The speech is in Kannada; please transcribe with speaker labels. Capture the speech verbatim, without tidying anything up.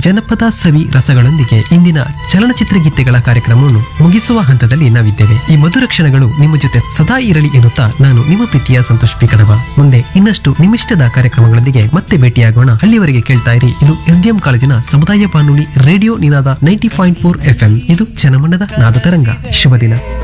Speaker 1: ಜನಪದ ಸವಿ ರಸಗಳೊಂದಿಗೆ ಇಂದಿನ ಚಲನಚಿತ್ರ ಗೀತೆಗಳ ಕಾರ್ಯಕ್ರಮವನ್ನು ಮುಗಿಸುವ ಹಂತದಲ್ಲಿ ನಾವಿದ್ದೇವೆ. ಈ ಮಧುರ ಕ್ಷಣಗಳು ನಿಮ್ಮ ಜೊತೆ ಸದಾ ಇರಲಿ ಎನ್ನುತ್ತಾ ನಾನು ನಿಮ್ಮ ಪ್ರೀತಿಯ ಸಂತೋಷ್ ಪಿ ಕಡವ. ಮುಂದೆ ಇನ್ನಷ್ಟು ನಿಮ್ಮಿಷ್ಟದ ಕಾರ್ಯಕ್ರಮಗಳೊಂದಿಗೆ ಮತ್ತೆ ಭೇಟಿಯಾಗೋಣ. ಅಲ್ಲಿವರೆಗೆ ಕೇಳ್ತಾ ಇರಿ, ಇದು ಎಸ್ ಡಿ ಎಂ ಕಾಲೇಜಿನ ಸಮುದಾಯ ಬಾನುಲಿ ರೇಡಿಯೋ ನಿನಾದ ninety point four F M. ಇದು ಜನಮನದ ನಾದ ತರಂಗ. ಶುಭ ದಿನ.